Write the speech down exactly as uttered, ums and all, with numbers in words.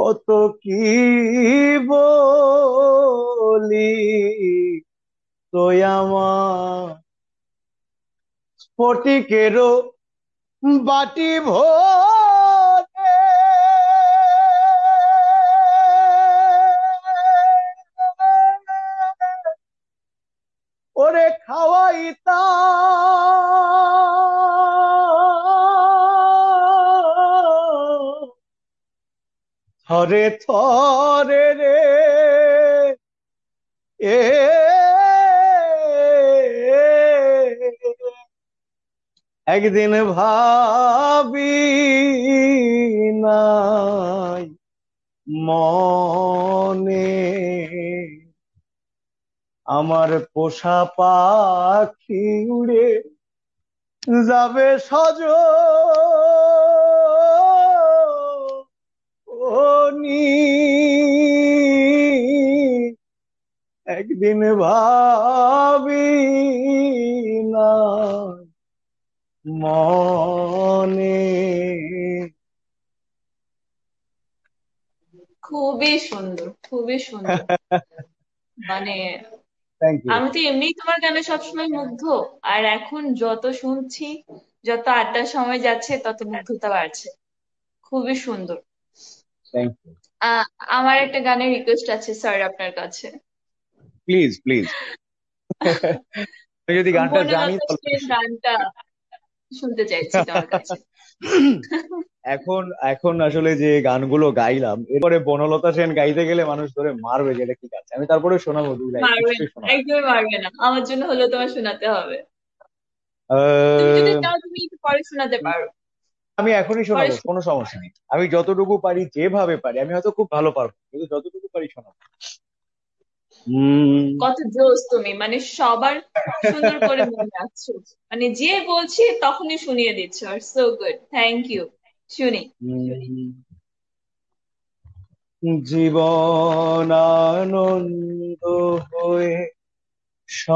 কত কি বলি তুই আমার স্ফটিকেরও বাটি ভরে ওরে খাওয়াইতা থরে থরে রে এ একদিন ভাবি নাই মনে আমার পোষা পাখি উড়ে যাবে সজ একদিন ভাবি না মনে। খুবই সুন্দর, খুবই সুন্দর। মানে থ্যাংক ইউ। আমি তো এমনিই তোমার গানে সবসময় মুগ্ধ, আর এখন যত শুনছি, যত আড্ডার সময় যাচ্ছে, তত মুগ্ধতা বাড়ছে। খুবই সুন্দর। Thank you. আহ আমার একটা গানের রিকোয়েস্ট আছে স্যার আপনার কাছে। Please please. আমি যদি গানটা জানি বনলতা তাহলে সেন অবশ্যই। গানটা শুনতে চাইছি তোমার কাছে। এখন এখন আসলে যে গানগুলো গাইলাম এরপরে বনলতা সেন গাইতে গেলে মানুষ ধরে মারবে যে এটা কি গাচ্ছে, আমি তারপরে শোনাবো, দুই লাইন মারবে না, নিশ্চয়ই শোনাবো। একদমই মারবে না, আমার জন্য হলেও তোমার শোনাতে হবে। তুমি যদি আহ, চাও তুমি একটু পরে শোনাতে পারো। আমি এখনই পরে শোনাবো, শো- কোনো সমস্যা নেই। আমি যতটুকু পারি যেভাবে পারি, আমি হয়তো খুব ভালো পারবো কিন্তু যতটুকু পারি শোনাবো। হম। কত জোস তুমি, মানে সবার সুন্দর করে মনে রাখছো। মানে যে বলছি তখনই শুনিয়ে দিচ্ছ, আর সো গুড, থ্যাংক ইউ। শুনি। জীবন আনন্দ হয়ে